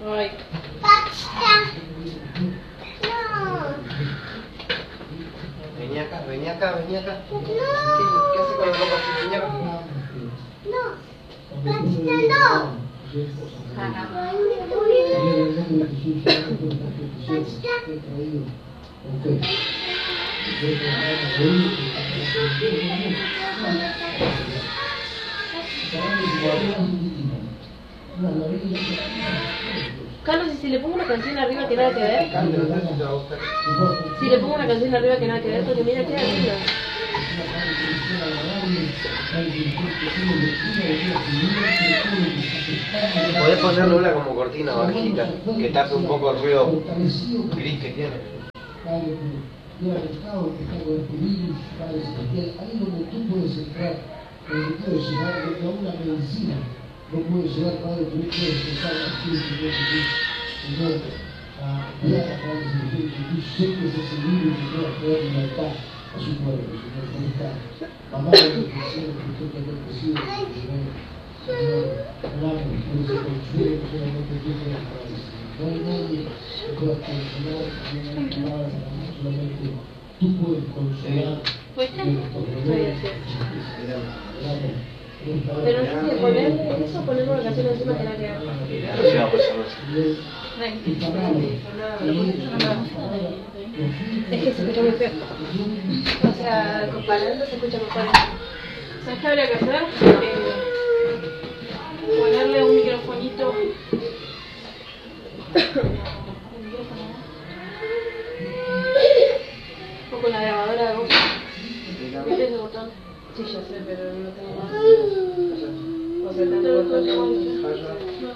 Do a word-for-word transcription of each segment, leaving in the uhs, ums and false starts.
Ay. Vení acá, vení acá, vení acá. No. ¿Qué, qué hace con la ropa sucia? No. Pachita, no. Carlos, ¿y si le pongo una canción arriba que nada que ver? Si le pongo una canción arriba que nada que ver, porque mira qué arriba. Podés ponerle una como cortina bajita, que tape un poco el ruido gris que tiene. Dios alejado, que está con espíritus, Padre Celestial, ahí donde tú puedes entrar, donde puedes llegar, donde aún la medicina no puede llegar, Padre, tú puedes empezar a decir, Señor Jesús, Señor, a enviar a Padre Celestial, que tú seques ese libro y que puedas traer libertad a su pueblo, Señor, con esta mamá de los cristianos que usted te ha ofrecido, Señor, Señor, oramos por ese consuelo que solamente tú puedes traer, Señor. No hay nadie que pueda consolar, no hay palabras, solamente tú puedes consolar. ¿Fuiste? Pero no sé, ponerle eso o ponerle una canción encima que nada que ver. Es que se escucha muy feo. O sea, comparando se escucha mejor. ¿Sabes qué habría que hacer? Eh, ponerle un microfonito. O con la grabadora de voz. ¿Viste ese botón? Sí, ya sé, pero no tengo más. O sea, tanto el botón de voz.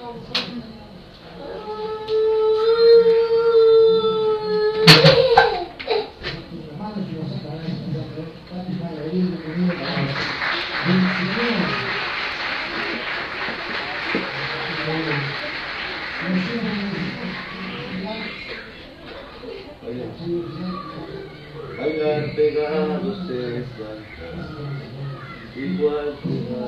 Hayan pegado cesar, igual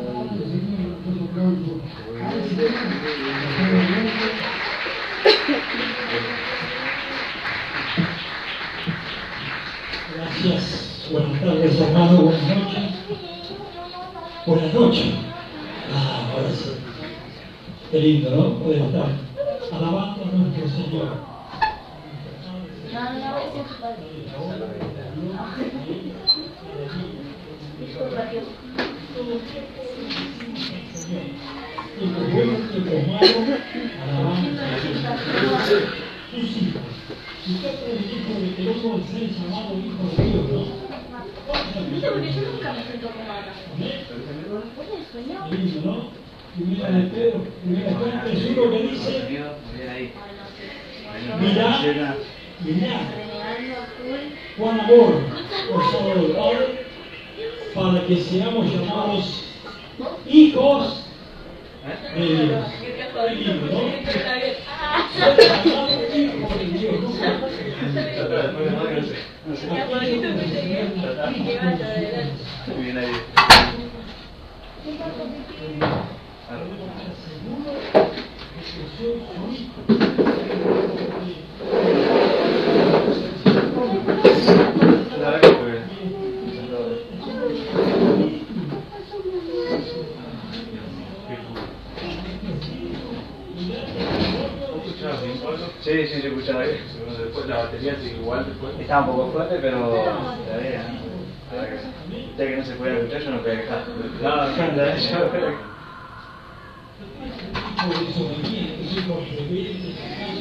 Gracias, buenas tardes hermano, buenas noches. Buenas noches. Ah, ahora sí. Qué lindo, ¿no? Poder estar alabando a nuestro Señor. Tiempos buenos, tiempos malos, alabamos a Dios. Sus hijos. Si usted es el hijo de que luego el ser llamado hijo de Dios, ¿no? Viste, porque yo nunca me siento como acá. Qué lindo, ¿no? Primera de Pedro, primera de Pedro, uno que dice, mirá, mirá, cuán amor nos ha dado el Padre para que seamos llamados hijos de Dios. Qué lindo, ¿no? Ser llamados hijos de Dios, ¿no? Muy bien ahí. La verdad que fue. Sí, sí, yo escuchaba ahí. Después la batería sigue igual después. Estaba un poco fuerte, pero todavía, ya que no se puede escuchar, yo no podía dejar. No, no, yo Por desobedientes, hijos rebeldes,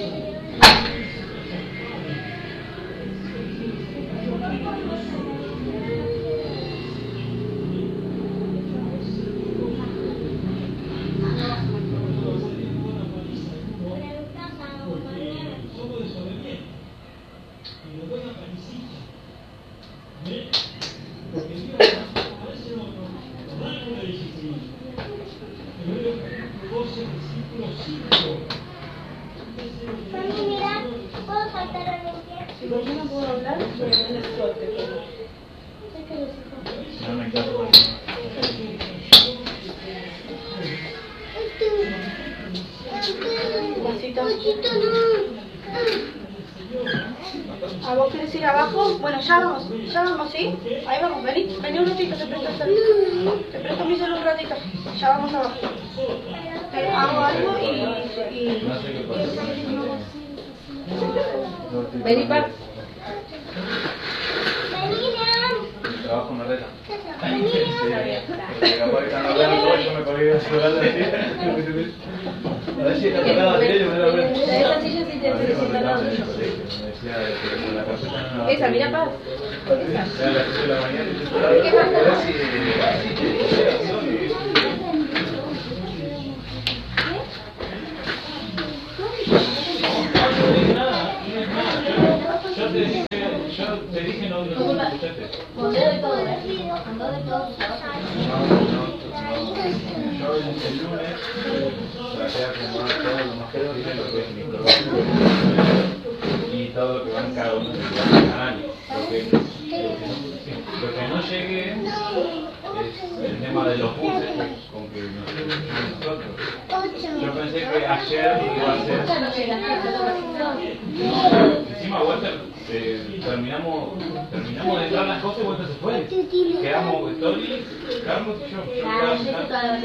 somos desobedientes y nos da una palicita. ¿Ven? Porque Dios a veces nos, nos da alguna disciplina. Pero el capítulo doce, versículo cinco. Mami, mira, ¿puedo saltar a limpiar? Si yo no puedo hablar, voy a tener suerte. Es que los hijos. no me encanta. Este, este, Vasito. Pochito no. ¿A vos querés ir abajo? Bueno, ya vamos, ya vamos, ¿sí? Ahí vamos, vení, vení un ratito, te presto el celular. Te presto mi celular un ratito, ya vamos abajo. Te hago algo y... y... No sé qué pasa. Vení, pa. Vení, León. Trabajo en la reta. Vení, Sí, León. porque capaz que están hablando todo y yo me colgué el celular de así. A ver si está tocando la tele, yo me la veo. Esa silla sí te hace sentar al lado tuyo. Esa, mira, pa. A las seis de la mañana. ¿Qué pasa? A ver si... Yo te dije, yo te dije no, no escuchaste. Con dedo y todo, ¿eh? Con dedo y todo. No, no, no. Yo el lunes traté de acomodar todo lo más posible lo que es mi programa y todo lo que va en cada uno de los canales. Lo que, lo que no llegué es el tema de los buses con que nos escuchamos nosotros. Yo pensé que ayer iba a ser... Encima Walter, eh, terminamos, terminamos de entrar las cosas y Walter se fue. Quedamos Tori, Carlos y yo. Yo quedaba sentado.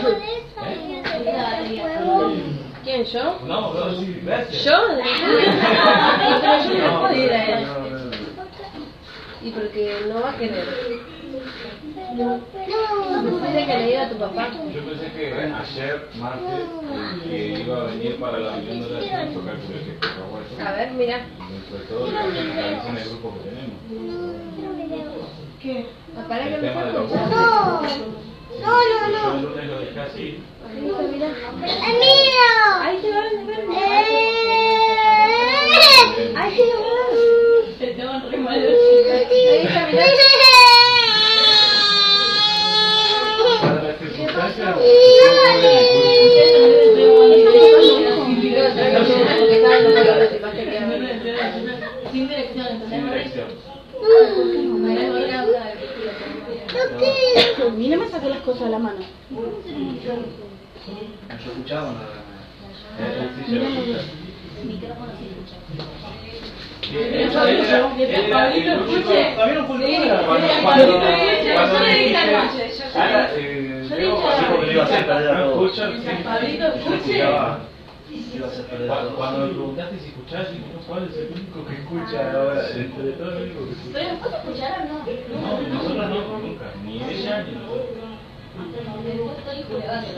¿Quién, yo? No, no, sí, gracias. ¿Yo? Pero yo no puedo ir a él. No, no, no. Y porque no va a querer. No. Dice que le diga a tu papá. Yo pensé que ayer, martes, eh, que iba a venir para la reunión de la reunión, yo calculé que fue Walter. A ver, mira. Dentro de todo, la organización del grupo que tenemos. ¿Qué? Para que El me tema de los escuche. No. No, no, Yo no. el lunes lo dejé así. Mira, mira. ¡Emilio! Ahí te van, ven. ¡Eh! Ahí te van. Se te van re mal los chicos. Ahí está, mira. Para las circunstancias, Sin dirección, sin dirección. Mira, me saqué las cosas de la mano. Yo escuchaba nada más. Él sí se lo escucha. Pablito, escuche. También un poco Sí, cuando sí, cuando Pablito, escuche. cuando Yo le le dije dije anoche, yo le Ana, dije. eh, Yo le digo, dije así porque le iba a hacer perder a Pablito, todos. Escucha, Pablito, escuche. escuchaba. Iba a ser perder a Cuando, todos. cuando me preguntaste si escuchás, y no, ¿cuál es el único que escucha ahora? Entre todos el único que escucha. Pero después te escucharon, ¿no? No, nosotros no, nunca. Ni ella ni nosotros. Después estoy jugando.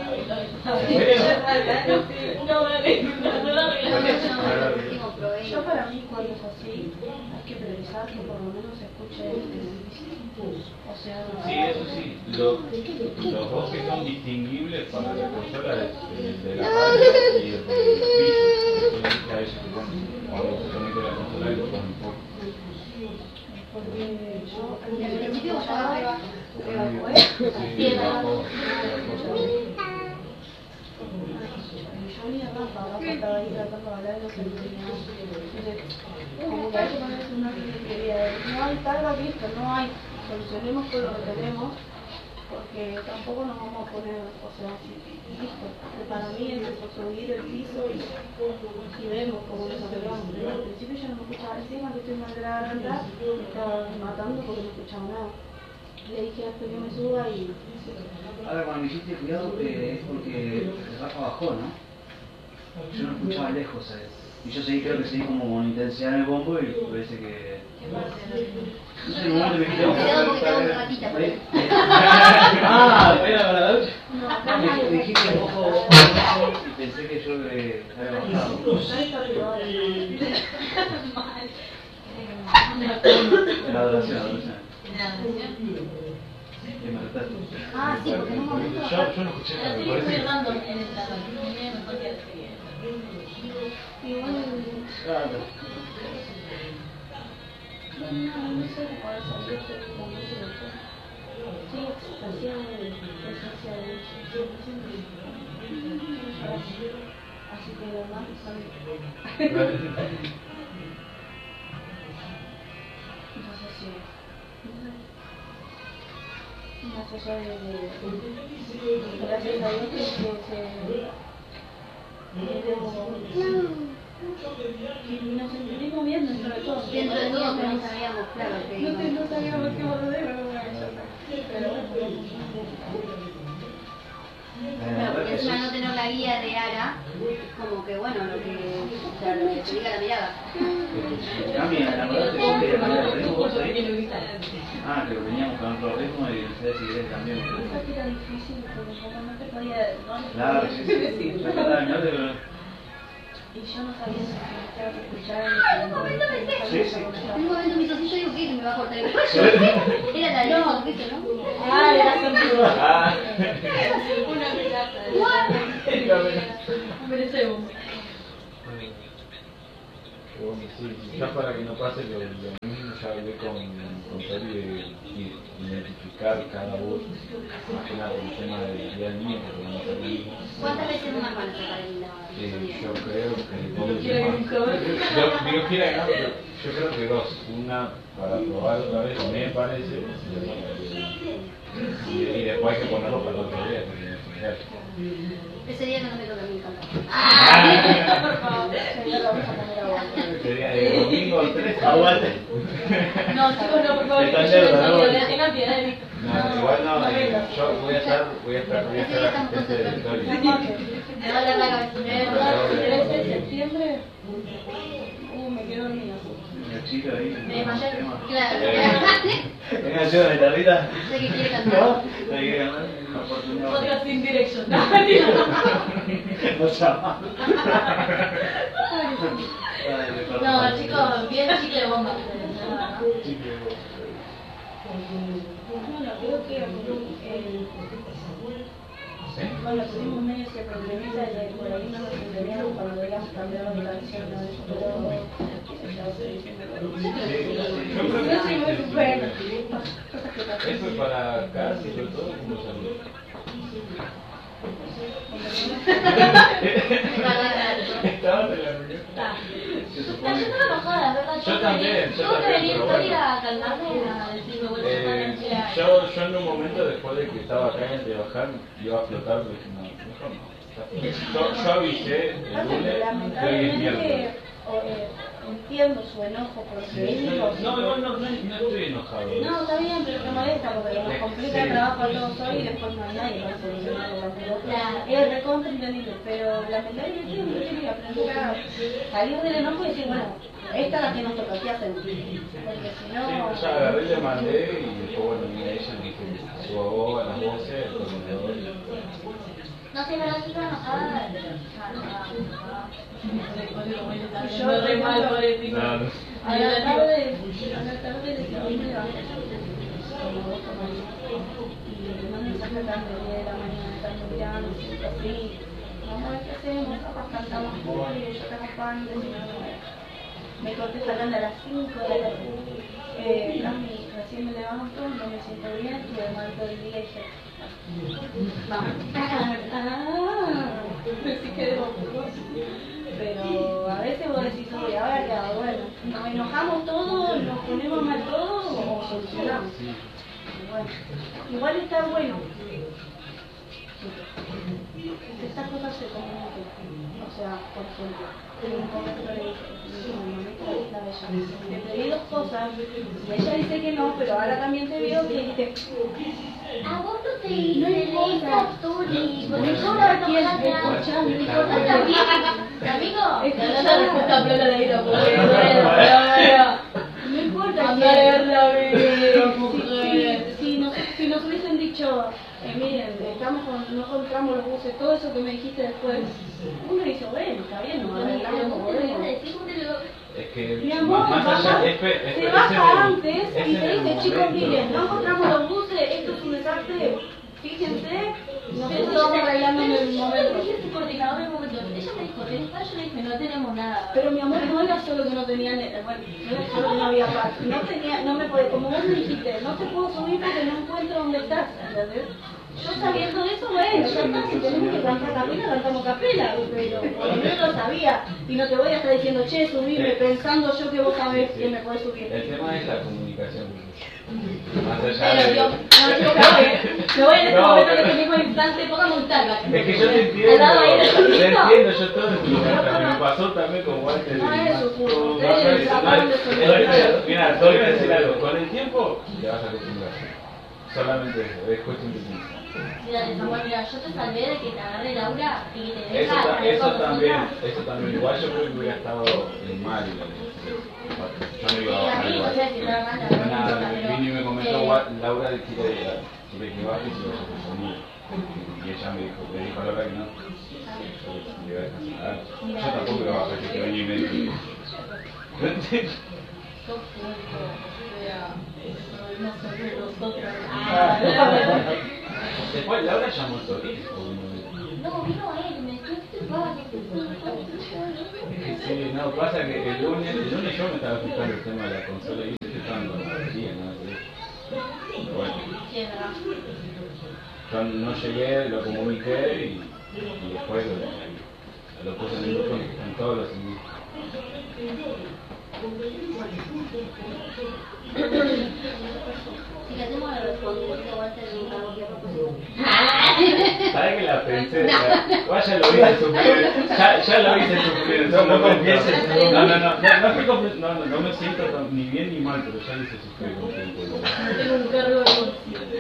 No, vale, no la Yo Yo para mí cuando es así, hay que priorizar que por lo menos se escuche el o sea, Sí, eso sí. Lo, los dos que son distinguibles para la consola es el de la radio y el de los pisos. Después a veces que bueno, cuando se conecta la consola y lo ponen un poco. porque yo al Al principio ya arriba. Sí, bajo, bajo. yo ni a Rafa, Rafa estaba ahí tratando de hablar de lo que no tenía. Entonces, como que hay que ponerse una criteria de no hay tal visto, no hay, solucionemos con lo que tenemos, porque tampoco nos vamos a poner, o sea, listo, que para mí es eso, subir el piso y, y vemos cómo nos arreglamos. Pero al principio yo no me escuchaba, encima que estoy mal de la garganta, me estaba matando porque no escuchaba nada. Le dije hasta que me suba y... Ahora cuando me dijiste cuidado eh, es porque Rafa bajó, ¿no? Yo no escuchaba lejos, ¿sabes? Y yo seguí, creo que seguí como con intensidad en el bombo y parece que... No sé, en un momento me dijiste... Cuidado porque te da una ratita. Ah, ¿era para la ducha? No, acá Me nadie. me dijiste ojo, ojo, y pensé que yo le había bajado. La adoración, la adoración. Que me retaste. Ah, sí, porque en un momento... Yo, yo no escuché nada, me Estoy parece que... random en esta parte. Me mejor que la serie. Igual... Claro. No, no sé cuál salió ese momento después. Sí, hacía esencial. Así que lo más no sé si... Más allá de... Gracias a Dios que se... Y nos entendimos bien dentro de todo. Dentro de todo, pero no sabíamos, claro, que No, sé, no sabíamos qué volver, pero bueno, ya está. Pero bueno. Claro, porque encima no tener la guía de Ara, como que bueno, lo que, o sea, lo que te diga la mirada. Cami, la verdad te puedo cambiar el ritmo vos ahí. Ah, que lo teníamos con otro ritmo y no sé si querés también. Pensaba que era difícil, porque como no te podía, no te Claro, podía sí, sí. decir. Yo cada vez pero... Y yo no sabía si me quedaba que escuchar en Un momento Sí, sí. En un momento mi socio dijo que me va a cortar el cuello. Era la de No. los ¿viste, no? Ah, era sentido. Ah. Una amenaza. What? Merecemos. Que bueno, sí, ya para que no pase lo, lo mismo, ya hablé con, con Tori de, de identificar cada voz, más que nada el tema del día del niño, porque no es el mismo. ¿Cuántas veces no me van a sacar el Eh, sonido? yo creo que Dios quiera que nunca más. yo, digo, quiera que no, pero yo creo que dos. Una para probar otra vez, me parece, y, y después hay que ponerlo para el otro día, porque no es genial. Ese día que no me toca a mí cantar. Ah. Por favor, señor, vamos a poner agua. Sería el domingo tres, aguante. No, chicos, no, por favor, Está que yo en no deuda, sabía, ¿no? tengan piedad de mí. No, igual no, eh, yo voy a estar, voy a estar, voy a Ese día estar estamos todos asistente de enfermos. Victoria. Me va a dar la cabeza. De verdad, el trece de septiembre, uh, me quedo dormida. La chica ahí. Me desmayé. tema. Claro. Eh, Venga, ayúdame, Tardita. Sé que quiere ¿No? cantar. ¿No hay que ganar? Oportunidad. Podcast in direction. No, mentira. No llama. No, chicos, bien chicle bomba. Bueno, creo que eh, bueno, tuvimos medio ese problemita de por ahí no nos entendíamos cuando íbamos cambiando de canción, ¿no? Pero qué sé yo, estoy diciendo Yo creo no soy muy que buena, cosas que pasan. eso es para casi sobre todo como salud. Estaba en la reunión. Se supone. Yo estaba enojada, ¿verdad? Yo también, yo Tuve que también, venir pero Tori bueno. a calmarme, a decirme, bueno, Eh, ya yo, yo en un momento después de que estaba acá antes de bajar, iba a flotar, pero dije, no, mejor no. Yo, yo avisé el Pasa que lunes, que hoy es lamentablemente miércoles. o, eh, entiendo su enojo porque él dijo, No, igual no, no, no estoy enojado. no, está bien, pero te molesta porque nos complica el trabajo a todos hoy y después no hay nadie para solucionarlo. Claro. Es recontra entendible, pero lamentablemente uno tiene que aprender a salir del enojo y decir, bueno, esta es la que nos toca, ¿qué hacemos? Porque si Sí, no... yo agarré, le mandé y después, bueno, vine a ella y le dije, suba vos a las voces, el coordinador. no sé, ¿verdad? Yo estaba enojada. Yo re mal por el No, no. A la tarde, a la tarde le escribí un evangelio, como vos tomás, y me mandé un mensaje acá de diez de la mañana, están mirando, así, vamos a ver qué hacemos, capaz cantamos por y yo tengo pan, me corté sacando a las cinco de la tarde, eh, Cami, recién me levanto, no me siento bien, tuve mal todo el día y dije, vamos, ah, sí que debo, pero a veces vos decís, oye, ahora qué hago, bueno, nos enojamos todos, nos ponemos mal todos o solucionamos. Bueno, igual está bueno que estas cosas se comuniquen. O sea, por ejemplo, en un momento le dije, le dije a mi mamita, la bella, le pedí dos cosas y ella dice que no, pero ahora también te veo que dijiste, A vos no te hice letra, Tori. no Con el importa quién, no escuchá, no importa ¿Está quién. bien? ¿Amigo? Escuchá la respuesta plena de ira, no importa quién. Si, si, nos, si nos hubiesen dicho, eh, miren, estamos con, no encontramos los buses, todo eso que me dijiste después, uno dice, bueno, está bien, nos arreglamos como podemos. Es que Mi amor, más allá, baja, es, es, se es baja en el- antes es y en te el dice, chicos, momento. miren, no encontramos los buses, esto es un desastre, fíjense, nosotros lo vamos arreglando en el momento. Ese coordinador en el momento, ella me dijo, después yo le dije, no tenemos nada. Pero mi amor, no era solo que no tenían, eh, bueno, no era solo que no había paz, no tenía, no me podía, como vos me dijiste, no te puedo subir porque no encuentro dónde estás, ¿entendés? Yo sabiendo eso, bueno, ya está, si tenemos que cantar capela, cantamos capela, pero por lo menos lo sabía, y no te voy a estar diciendo, che, subime, pensando yo que vos sabés que me podés subir. El tema es la comunicación. Más allá Pero de... yo, no, yo me voy, me voy en este No, momento, en pero- este mismo instante, póngame un taco. Es que yo te entiendo, Al lado ahí del te solito. entiendo, yo todo en tu lugar también. Me pasó también con Walter. No es su culpa, No, no ustedes es- tratan no de es- solucionar. Mira, te voy a decir algo. Con el tiempo te vas a acostumbrar. Solamente eso, es cuestión de tiempo. Mira, Samuel, mira, yo te salvé de que te agarre Laura y que te Eso, deja ta- con eso otra también, persona. eso también. Igual yo creo que hubiera estado en mal. Yo no iba a Sí, a bajar mí, igual. o sea, si estaba mal, la verdad, no Nada, importa, pero, vino y me comentó eh, Gua- Laura de que quiere, quiere que baje y se vaya conmigo. Y ella me dijo, le dijo a Laura que no. Yo le iba a dejar sonar. Yo tampoco iba a bajar, que venía y me dijo. Sos único, o sea, no somos nosotros. Ah, Después Laura llamó a Solís. no, vino él, me dijo, ¿qué te pasa? ¿Qué te pasa? Sí, no, pasa que el lunes, el lunes yo me estaba fijando el tema de la consola y yo estaba con la batería, ¿no? Pero bueno, Sí, es verdad. yo no llegué, lo comuniqué y, y después lo, lo puse en el grupo y están todos los amigos. Si le hacemos la respondida, Walter, nunca hago que a propósito. ¿Sabes que la pensé? La- Vaya lo hice sufrir. Ya, ya lo hice sufrir. No, no confieses. No, no, no. No, no, estoy confi- no, no, no me siento tan- ni bien ni mal, pero ya lo hice sufrir con tiempo. tengo un cargo de conciencia.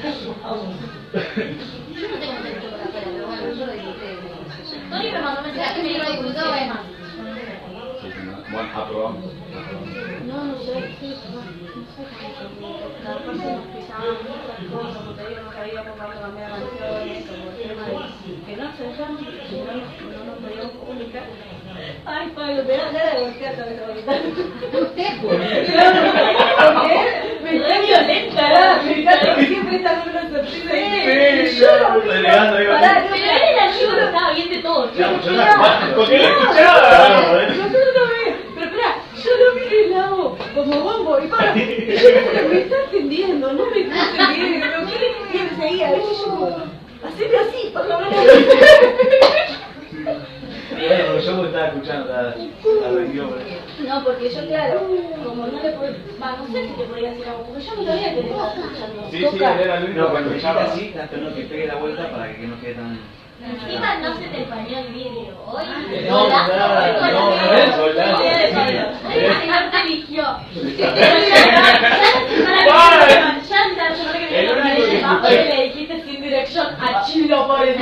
Yo no tengo mucho por afuera, pero bueno, yo lo disfruté. Tony me mandó un O sea, mensaje que que me me lo dijo, disfrutó, "Disfruté es más". Sí, sí, no. Bueno, aprobamos. aprobamos. No, no sé, sí, no, no sé cómo, cada parte nos pisaban muchas cosas, como te digo, no sabíamos cuándo cambiar canciones, como el tema de que no se dejan, que no, no nos podíamos comunicar. Ay, Pablo, me da ganas de voltear otra vez ahorita. ¿Por qué? Porque me está violenta, ¿verdad? Me encanta que siempre está con una sonrisa. Sí, yo lo vi. renegando, digo, Pará, Pero no, él era el libro, estaba bien de todo. Ya, yo Mira, la porque lo no, escuchaba. nosotros lo ves, pero espera, yo lo vi de lado, como bombo, y para, y yo pero me está entendiendo, no me está entendiendo, ¿qué quiere seguir? Y yo como, haceme así, por lo menos. Bueno, yo me estaba escuchando a Renguio. No, porque yo, claro, como no le podía, va, no sé si le podía decir algo, porque yo no sabía que le estaba escuchando. Sí, sí, Toca. él era el único No, que cuando escuchaba. quita así, tanto no que pegue la vuelta para que no quede tan... Encima no se te empañó el vidrio. Hoy, No, golazo, nada, hoy no, golazo. no es golazo. Hoy el señor te eligió. Ya El único que escuché. le dijiste sin dirección a Chilo por el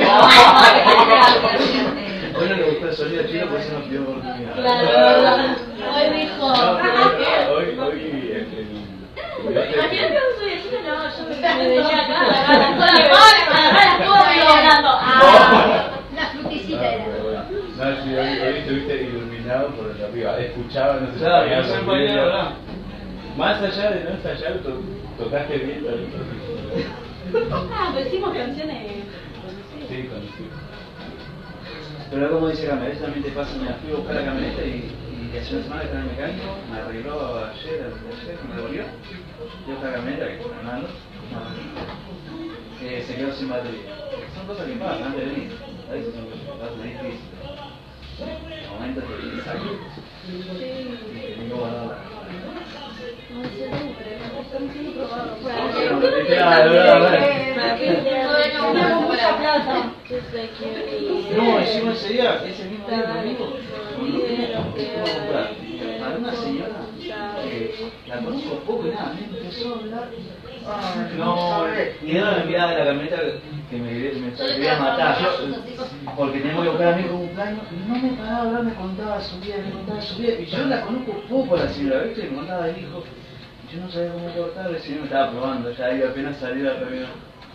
Hoy no le gustó el sonido chino, por eso nos pidió oportunidad. Claro, hoy dijo. No, pero hoy, hoy, el, el, Imagínate que un sudecino, no, yo me Me venía venía acá, acá, agarrar la cola, agarrar la cola y volando. Ah. Una frutillita Ah, era. pero bueno. No, sí, hoy, hoy estuviste iluminado por el arriba. Escuchaba, no sé Claro, si no se los empañó, vídeos. ¿verdad? Más allá de no ensayar, to- tocaste bien también. Ah, pues hicimos canciones. Sí, con sí. Pero como dice Cami, a veces también te pasa, me fui a buscar la camioneta y, y hace una semana que está en el mecánico, me arregló ayer, ayer, me devolvió. Yo buscar la camioneta que está ganando, eh, se quedó sin batería. Son cosas que pasan antes de venir, a veces son cosas difíciles. En momentos te sacan. Y tengo guardado. No sé, pero estamos siendo probados. Bueno, claro, claro, claro. Teníamos mucha plata. Yo sé que. No, encima ese día, ese mismo día domingo, fuimos a comprar. Para una señora que la conozco poco y nada, me empezó a hablar. Ay, no, y era la mirada de la camioneta que me, me quería matar. Yo, porque tengo que buscar a mí con un plano, y no me paraba de hablar, me contaba su vida, me contaba su vida. Y yo la conozco poco a la señora, ¿viste? Me contaba del hijo. Y yo no sabía cómo cortarle, el señor me estaba probando, ya iba apenas salir de la reunión.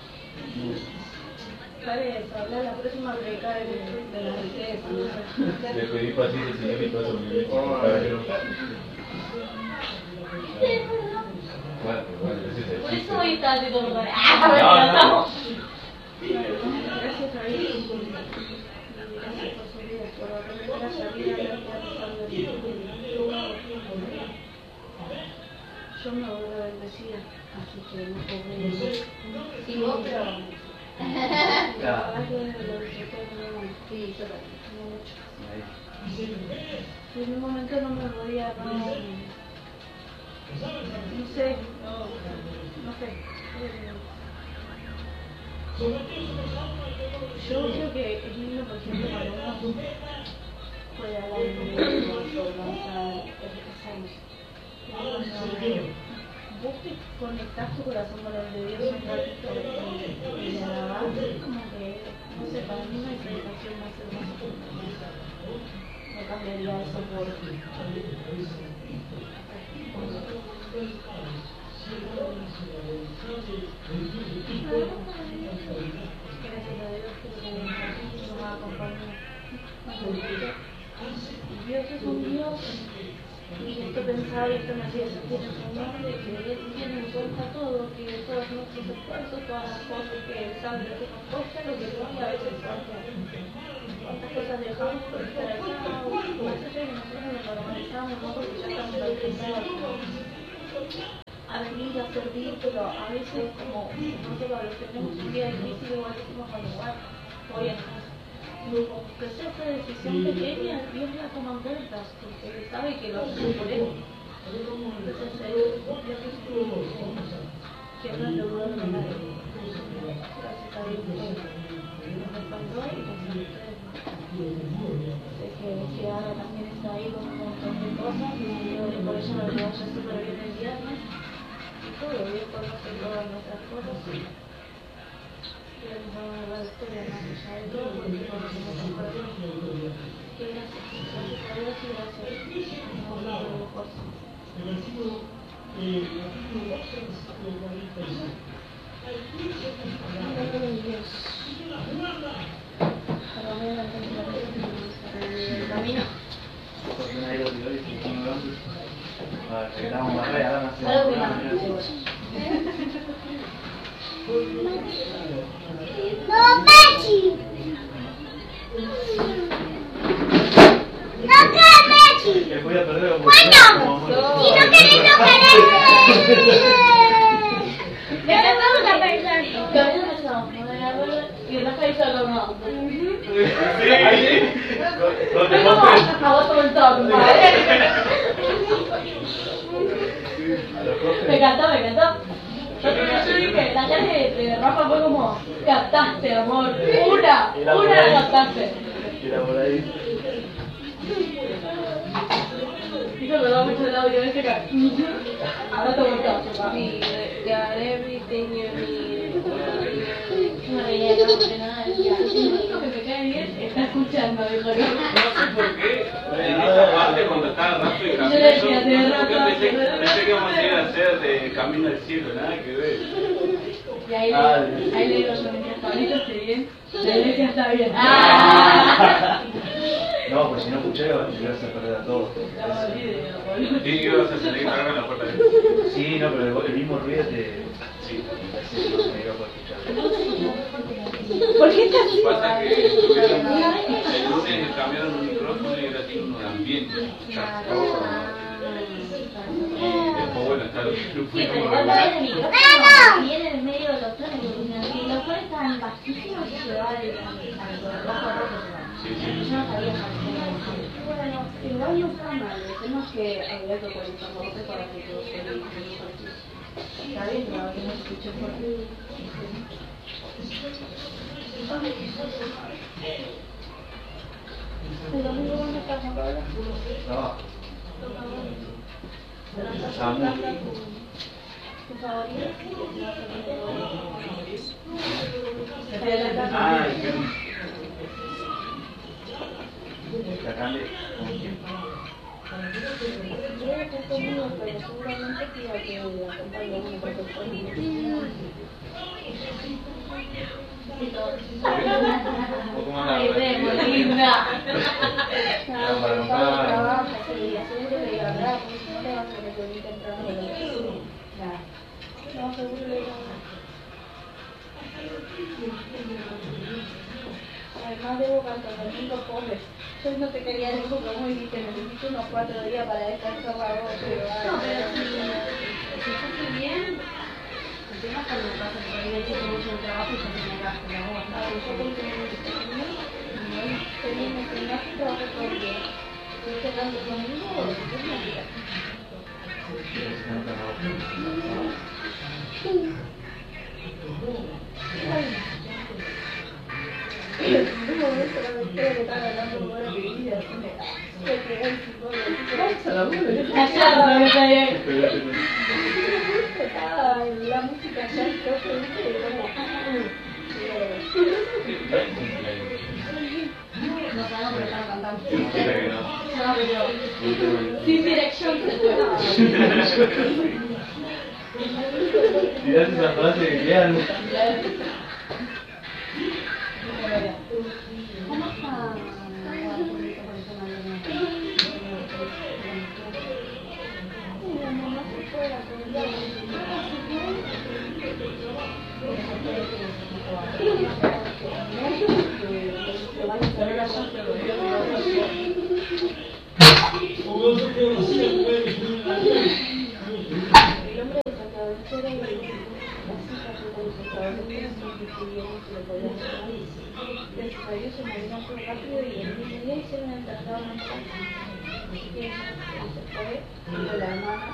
Parece, hablar la próxima preca de, de la riqueza, no sé. Le pedí pasito, señor, y todo eso me dio. Bueno, bueno, ese es el Por chiste. eso hoy está así como... No, ¡Ah! no. Gracias a Dios. Gracias por su vida, por lo que haya vida, gracias por su vida. Yo me voy a bendecida, así que no puedo. Sí, vos, pero... Claro. La verdad que lo disfruté muy Sí, yo también. mucho. Ahí. En un momento no me podía, no, no sé, no, no sé. Yo creo que es lindo, por ejemplo, cuando uno puede hablar en inglés, no puede avanzar, vos te conectás tu corazón con el de Dios un ratito y le alabás, como que, no sé, para mí no hay sensación más hermosa. No cambiaría eso por... Gracias a Dios que nos acompaña. Dios es un Dios, y esto pensaba y esto me hacía sentir el Señor, de que Él tiene en cuenta todo, que todos nuestros esfuerzos, todas las cosas que Él sabe lo que nos cuesta, lo que no, y a veces cuántas, cuántas cosas dejamos por estar acá, o más allá que nosotros nos organizamos, ¿no? Porque ya estamos acostumbrados a venir a servir, pero a veces como nosotros a los que tenemos un día difícil, igual decimos, bueno, igual, voy a casa. Que sea esta decisión pequeña, Dios la toma en cuenta, porque Él sabe que lo hacemos por Él. Entonces, Él, Dios es que no es lo bueno de nadie. Gracias a Dios que nos respaldó y que siempre sé que, que Ana también está ahí con un montón de cosas, y por eso nos vamos a súper bien el viernes. Y todo, Dios conoce todas nuestras cosas. Y vamos a ver la historia más allá de todo, porque conocemos el corazón. Que gracias, gracias a Dios y gracias por la fuerza. Dios. Para ver la el camino. ¡No, Pechi! ¡No, Pechi! ¡Bueno! Si no querés, no querés. Me tocó una persona. Y una paisa lo no. Sí, ahí sí. A vos todo el toque. Me encantó, me encantó. Yo dije, la cara de Rafa fue como, captaste, amor. Una, una la captaste. Dijo que va mucho el audio ese que... Ahora te gustó. Sí, de everything you need. Una realidad que no tiene nada de día. El único que me cae bien está escuchando, dijo yo. No sé por qué, en esta parte cuando estaba Rafa y Camino, Yo decía, yo de Rafa, pensé, pensé que íbamos a ir a hacer de Camino al Cielo, nada que ver. Y ahí, le, ahí le digo yo, mira, Pablito, estoy bien, la iglesia está bien. ¡Ah! No, pues si no escuché, te vas a perder a todos. Sí, ibas a tener que cargar la puerta. Sí, no, pero el mismo ruido te... Sí, me parece que no me iba a escuchar. ¿Por qué estás así? Pasa que tuvieron, el lunes cambiaron un micrófono y ahora tiene uno de ambiente. Y después, bueno, está lo que Sí, fui pero como igual va regular. el micrófono viene en el medio de los tonos, y los cuales estaban bajísimos y se va al rojo rojo. Sí, sí. Yo no sabía cómo. Bueno, igual no está mal, tenemos que hablar con el sacerdote para que todos se den está bien, pero que no escuche fuerte. El domingo van a estar con Paula. Trabajo. Pero estás Ah, muy hablando bien. con tu favorito. Ah, qué rico. La cambia con tiempo. Creo que es conmigo, pero seguramente quiera que la acompañe a una persona. ¿Cómo cómo anda? Ay, vemos, linda. Vamos para No, comprar. trabaja, sí, seguro le digo, ¿verdad? Porque si no le vas a tener que venir temprano. No, seguro le digo. Además debo cantar domingo, pobre. Yo no te quería decir como dijiste, necesito unos cuatro días para descansar la voz, pero ay, No, pero si, si yo estoy bien, el tema es cuando me pasa por ahí, de hecho, tengo mucho trabajo y ya se me gasta la voz. a ver, yo porque me tenía mi gimnasio y trabajo todo el día. Estoy cerrando conmigo, es una vida. En un momento la doctora que estaba hablando de mi vida, así me da. la mujer. Callado, no está bien. Estaba la música ya, creo que No sabemos pero están cantando. Música que no. No, pero... Sin dirección. Tirate esa frase que quedan. ¿Cómo está? se movieron todo rápido y el mismo día hicieron el traslado a nuestra casa. Así que se fue y la hermana,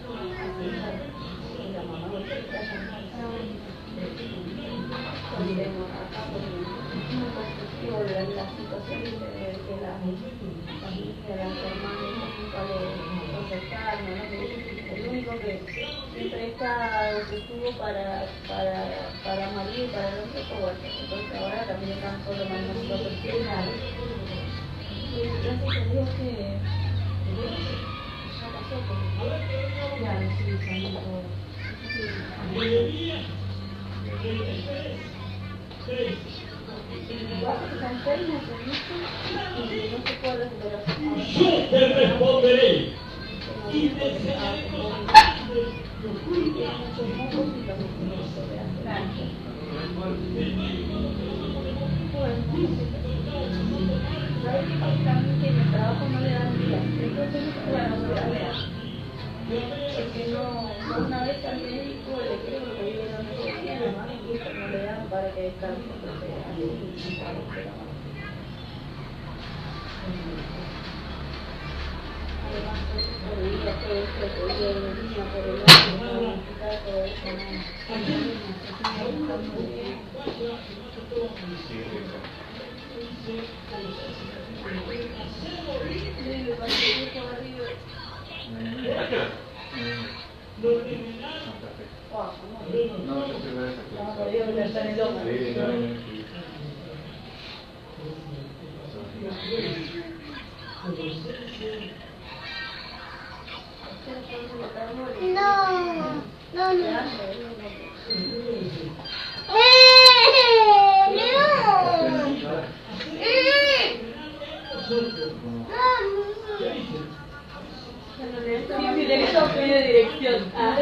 y la mamá volvió a casa. Tenemos acá un constructivo de la situación de que la familia, las hermanas nunca le aceptaron, ¿no? El único que siempre está estuvo para, para, para María y para el otro fue Walter. Entonces ahora también están solo mandando dos personas. Y gracias a Dios que ya pasó, porque ya no sigue saliendo. Igual que están enfermos y no se puede recuperar. Yo te responderé. Y ¿Sabes qué pasa también? Que en el trabajo no le dan días. Entonces, bueno, no se da. Porque no, una vez al médico le creo que vive en una cirugía, nomás y no le dan para que descanse. Entonces, así, además, por el día, todo esto, por el día de la niña, por el otro, todo eso, No, yo estoy ver esa cosa. Dios lo está en el ojo. Sí, no, No, no, no. Sí, sí, tenés que pedir dirección. Ah,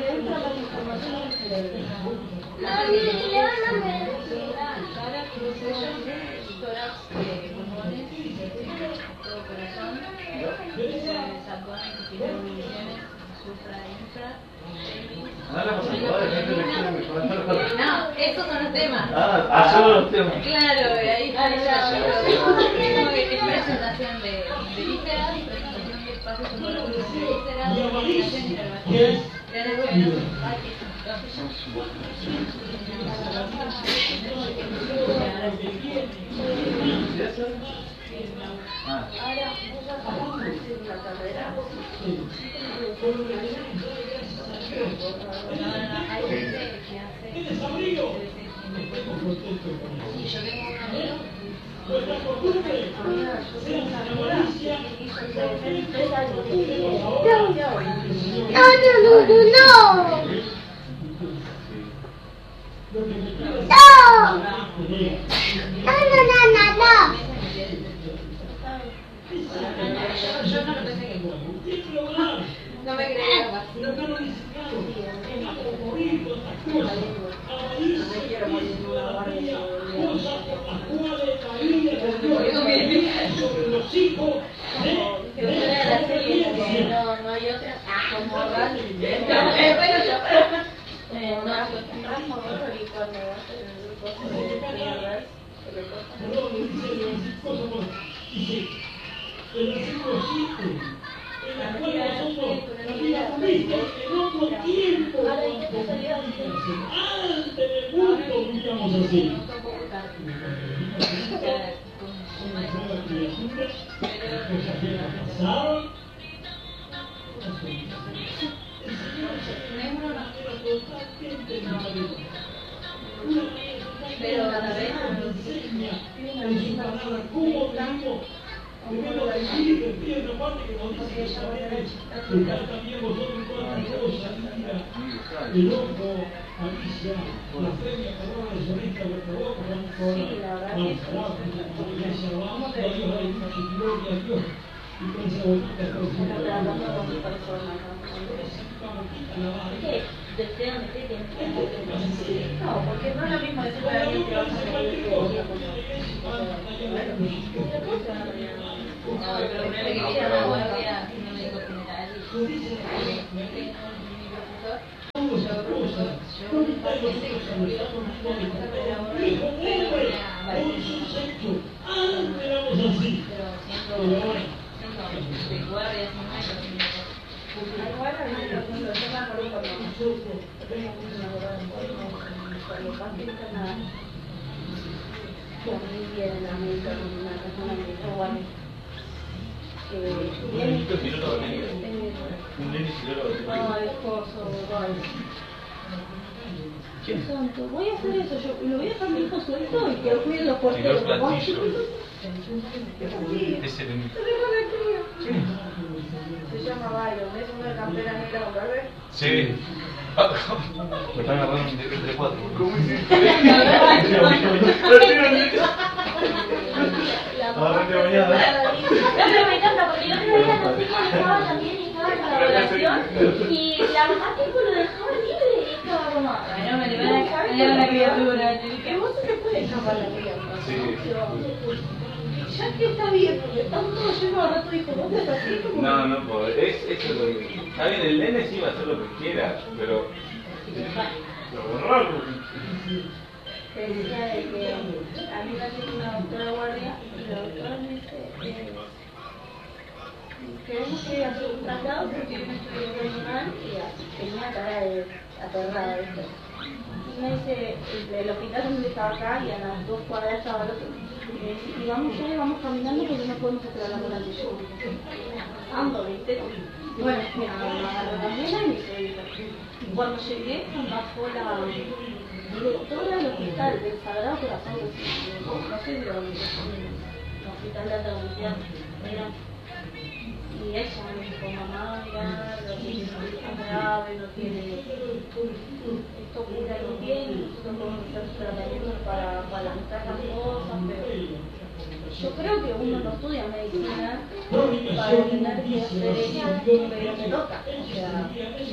ahora pasa todo, la gente le quiere mejorar. No, esos son los temas. Ah, ah, solo los temas. Claro, y ahí está la presentación de, de vísceras, presentación de espacios oncológicos de vísceras, coordinación intervencional, Ah. Ahora, vamos a hacer una carrera. hay gente que hace... Sí, yo tengo un amigo. No, no, no, no, no. No. No, no, no, no, no. Yo no lo pensé que... No me creía capaz. No me quiero morir en una guardia. No, no hay otra. Como Ran. Bueno, yo. No, Ramo otro y cuando va a hacer el grupo de mierdas, se le corta. el versículo siete, en la cual nosotros vivíamos en otro tiempo, antes del mundo vivíamos así. Cosas que pasaron, mismo, primero decir, decir en la parte que nos dice que también estar también vosotros todas las cosas, el ojo, Alicia, la feria, Corona, de Solista, por favor, vamos a vamos a la iglesia, vamos a Dios, aleluya, gloria a Dios. Y con esa boquita, por Deseo meterte en No, porque no es lo mismo decirle a alguien que vas a salir que otra cosa. Otra cosa. No, pero me le quería dar una idea, no me dijo general. vamos a cosas, con sus hechos, antes éramos así, pero ahora De guardia, sin metros, Igual a mí me acuerdo, yo me acuerdo cuando nosotros teníamos una boda en Puerto, cuando pasé internada, que a mí viene la mente con una persona que dijo, bueno, que viene, Un nene psicólogo. ay, esposo, ay. Dios santo, voy a hacer eso, yo lo voy a dejar a mi hijo suelto y que lo cuiden los porteros. Y los platillos. Sí, Ese de mí. se dejó la cría. Se llama Byron, es una campera negra con verde. Sí. Me están agarrando entre, entre cuatro. ¿Cómo hiciste? Ahora te voy a dar. No, pero me encanta porque yo creo que la consigna estaba también estaba en la oración y la mamá tipo lo dejaba libre y estaba como, no me libera, me libera la criatura. Que vos se le puede llamar la criatura. Sí. Ya que está bien, porque estamos todos llenos a rato hijo, vos te estás así como. No, no puedo. Es, es lo que. Está bien, el nene sí va a hacer lo que quiera, pero. Lo raro. Te decía de que a mí me hace una doctora guardia y la doctora me dice, eh, queremos que hacer un traslado porque tiene un estudio regional y tenía cara de aterrada, ¿viste? Y me dice, el, el hospital donde estaba acá y a las dos cuadras estaba el otro. Y me dice, y vamos ya y vamos caminando porque no podemos esperar la ambulancia. Y yo, ando, ¿viste? Bueno, me agarró la mela y me hizo ir. Y cuando llegué, bajó la directora del hospital del Sagrado Corazón de Jesús, no sé de dónde, el hospital de alta velocidad, era. Y ella me dijo, mamá, mira, lo que es grave, no tiene, esto cura muy bien, nosotros podemos hacer tratamientos para balancear las cosas, pero yo creo que uno no estudia medicina para tener que hacer eso, pero me toca, o sea,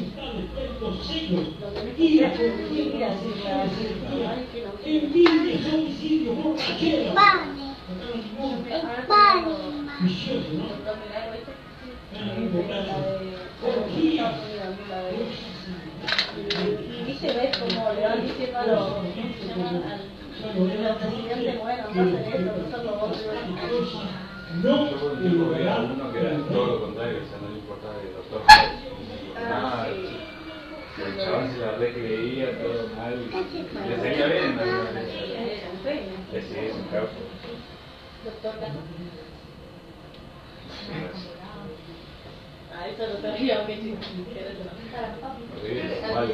lo tenés que hacer, lo tenés que decirle a alguien que no quiere. Y viste, ves como le van diciendo a los presidentes, bueno, no hacen esto, no hacen lo otro. no Yo por un tiempo veía a uno que era todo lo contrario, o sea, no le importaba el doctor. Nada. El chabón se la re creía, todo mal. Le salía bien, ¿no? Le seguía sin causa. Doctor, ah, eso lo sabía, que sí. Horrible, malo.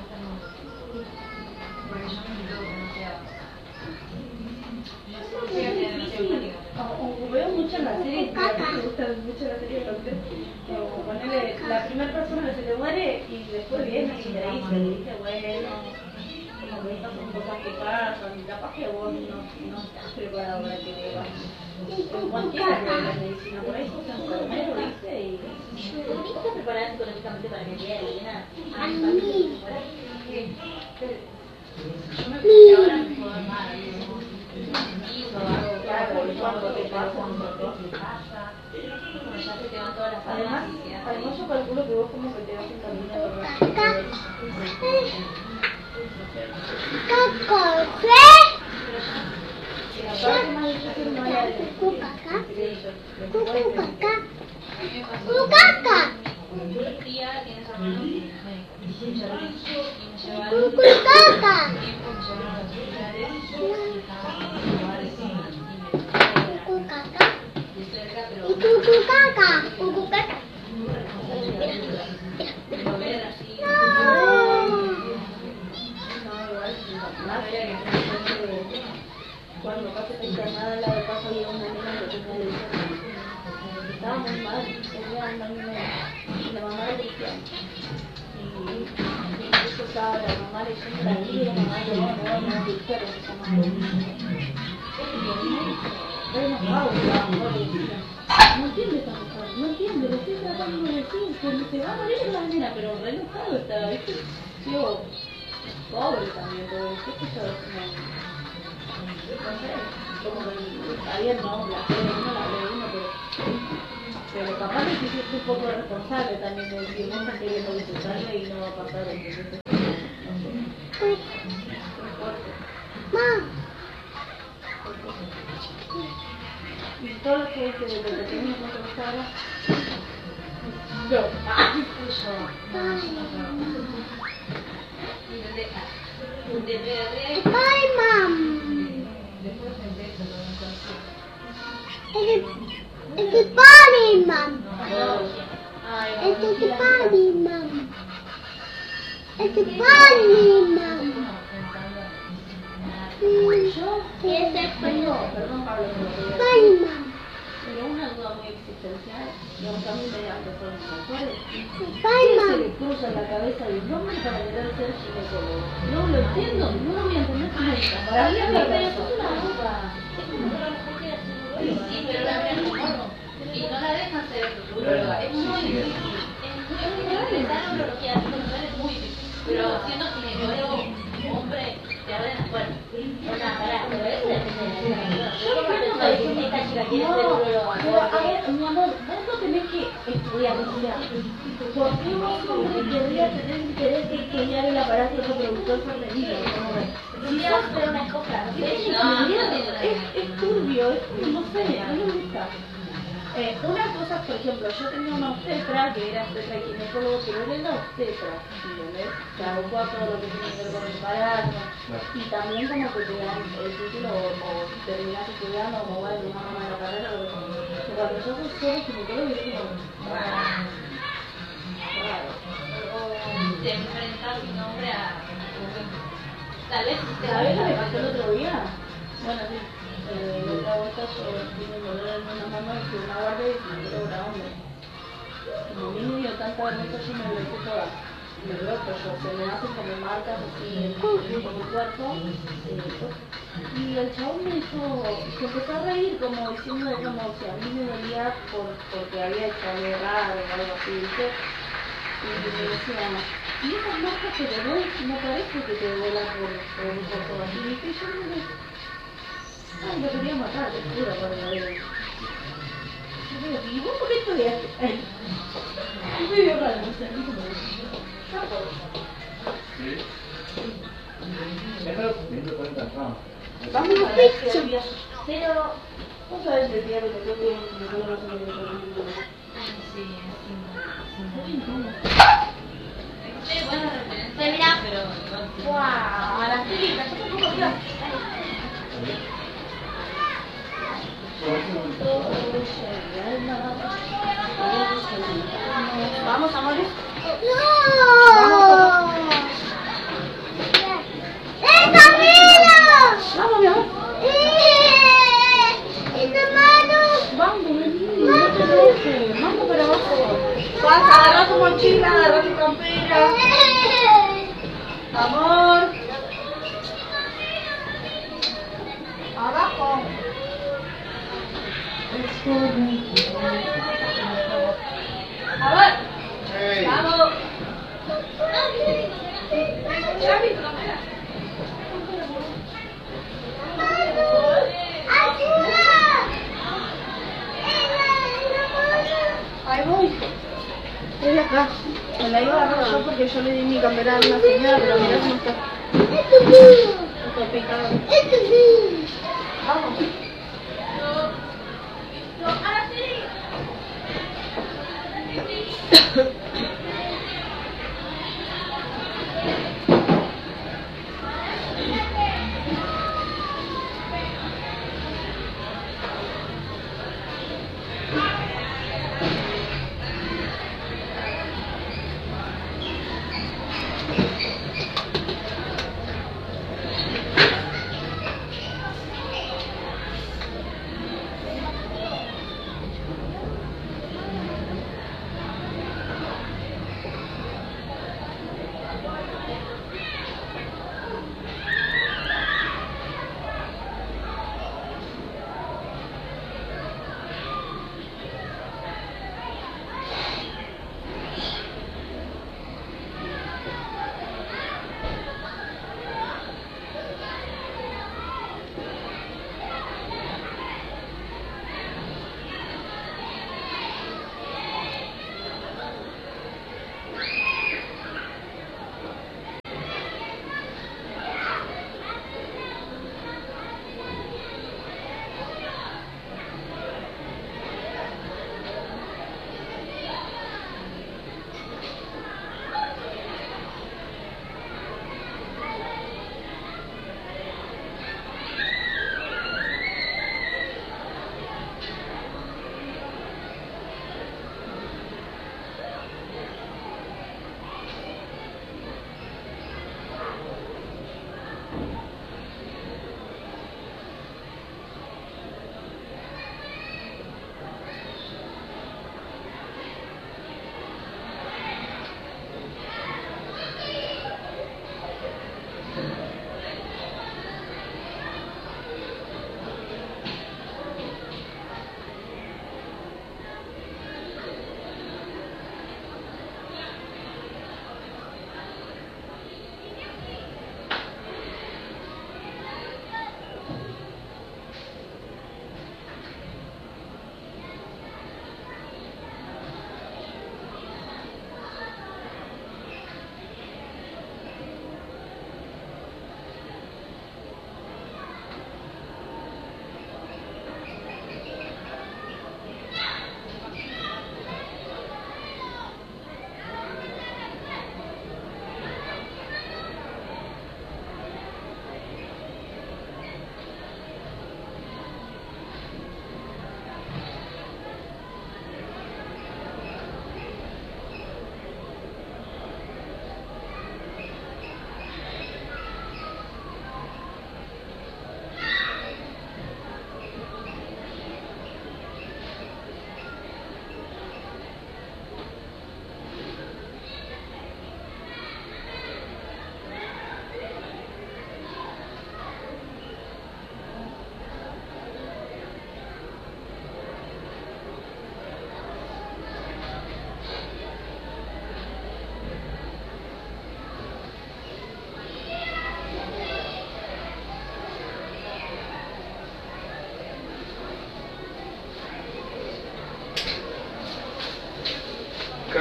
O veo mucho en la serie, me gusta mucho la serie de Doctor, o ponerle la primera persona que se le muere y después viene y le dice, le dice, bueno, como que estas son cosas que pasan, y capaz que vos no, no estás preparado para que le vayas. En cualquiera de la medicina, por ahí sos enfermero, ¿viste? Y no estás preparada psicológicamente para que llegue alguien a mí. Yo me puse ahora me puedo armar, hizo algo, Claro, y cuando te pasa, cuando te pasa, cuando ya se te van todas las además, farmacias. además yo calculo que vos como que te vas encaminando. Aparte más difícil no era de Mi tía tiene esa mano médico y me llevaron tiempo, me llevaron a los hospitales y estaban en lugares y me de cerca, pero pero ver así cuando casi te internada la de paso había una nena que tenía un año y medio. La mamá era cristiana. Y incluso estaba la mamá leyendo la Biblia y la mamá le no, no, no, dijeron esa madre. Y a mí, re enojado, no entiende esta mujer, no entiende, le estoy tratando de decir que se va a morir la nena, pero re enojado estaba, ¿viste? Yo, pobre también, pero ¿qué sé yo? No sé, como que está bien, no, la fe de uno, la fe de uno, pero... Pero capaz que sí es un poco responsable también de que vos estás queriendo disfrutarle y no va a pasar el que no sé. Y todo lo que dice desde pequeño no te gustaba. Yo. Ay, yo. Bye, Mom. It's a body, Mom. It's a body, Mom. It's a body, Mom. Yo, ¿qué es español? Perdón, Pablo, Bye, Mom. pero una duda muy existencial, y aunque a mí me da que son mujeres, Bye, ¿qué se Mom. le cruza en la cabeza de un hombre para querer ser ginecólogo? No lo entiendo, no lo voy a entender nunca. Para mí es la verdad. Sí, pero la miran como no. Y no la dejan ser urologa. Es muy difícil. Es muy difícil. Empezar urología siendo mujer es muy difícil. Pero siendo ginecólogo, hombre, te abren las puertas. O sea, pará, pero eso depende de la persona. Yo no pienso decir que esta chica quiere ser urologa. Pero a ver, mi amor, vos no tenés que estudiar, o sea, ¿por qué vos hombre querrías tener interés en estudiar el aparato reproductor femenino? Si sos de una cosa, es, es turbio, es, no sé, no me gusta. Eh, una cosa, por ejemplo, yo tenía una obstetra que era obstetra y ginecólogo, pero él era obstetra, ¿entendés? Se abocó a todo lo que tiene que ver con el embarazo, y también como que te dan el título o, o terminás estudiando como bueno, en una rama de la carrera, o lo que sea. Cuando yo soy solo ginecólogo es como raro, raro. O te enfrentas un hombre a... Tal vez te ¿Sabés lo que pasó el otro día? Bueno, sí. Eh, otra vuelta yo tuve un dolor en una mano y fui a una guardia y me dio una hombre. Como a mí me dio tanta vergüenza, yo me lo hice toda. Me veo, pero yo, se me hacen como marcas así en, en mi cuerpo. Eh, y el chabón me dijo, se empezó a reír como diciendo como si a mí me dolía por, porque había hecho algo raro o algo así, ¿viste? Y me decía, y esas marcas que te ven, no parece que te vuelan por, por un poco así, ¿viste? Y yo me dije, ay, lo quería matar, te juro, por la vida. ¿Y vos por qué estudiaste? Y me dio raro, o sea, ¿qué como? Vamos a ver si el día... Pero, vos sabés el día que me toque y me toque no se me dio por ningún lugar. Sí, Muy incómodo. es buena referencia, pero... ¡Guau! Araceli, ¿cómo un poco Dios? Vamos, amores. No. ¡Eh, Camilo! Vamos, mi amor. ¡Eh! ¡En la mano! Vamos, no te dejes. Vamos para abajo. Vas a agarrar tu mochila, agarrar tu campera. Amor. Abajo. A ver. Hey. Vamos. Chavi, tu cámara. Ahí voy. Es acá. Me la iba a agarrar yo porque yo le di mi campera a una señora, pero mirá cómo está. Está picado. Vamos. No, ahora sí.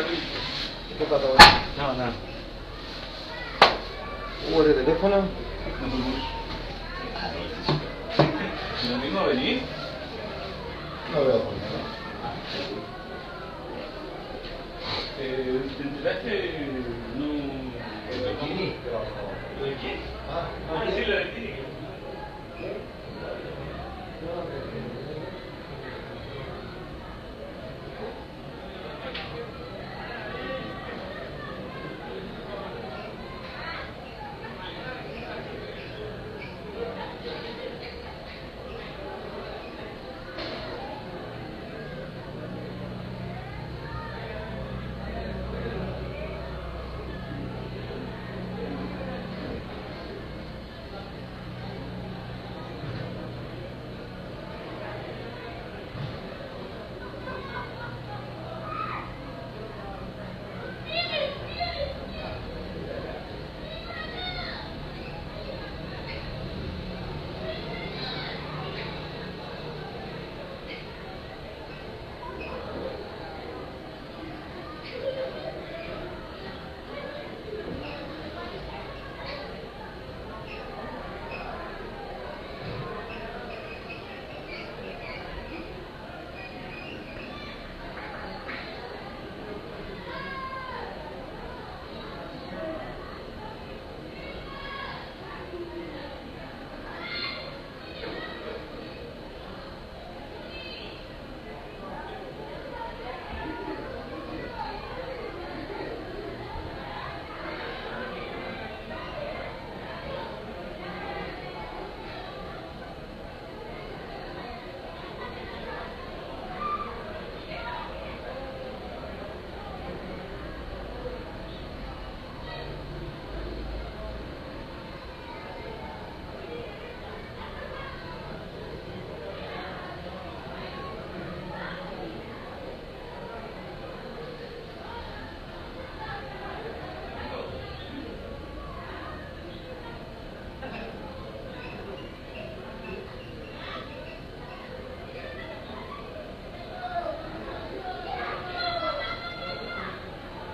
¿Qué pasa? No, no. ¿Hubo el teléfono? ¿El domingo venís? No veo por nada. Eh, ¿te enteraste? No. ¿El bikini? ¿Lo de quién? Ah, Ah, sí, lo de quién.